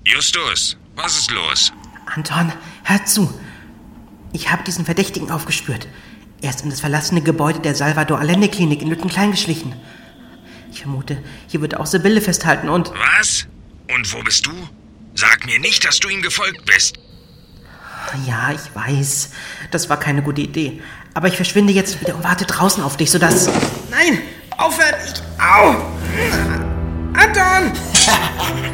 Justus, was ist los? Anton, hör zu. Ich habe diesen Verdächtigen aufgespürt. Er ist in das verlassene Gebäude der Salvador-Allende-Klinik in Lüttenklein geschlichen. Ich vermute, hier wird er auch Sibylle festhalten und... Was? Und wo bist du? Sag mir nicht, dass du ihm gefolgt bist. Ja, ich weiß. Das war keine gute Idee. Aber ich verschwinde jetzt wieder und warte draußen auf dich, sodass... Nein! Aufhören! Au! Anton!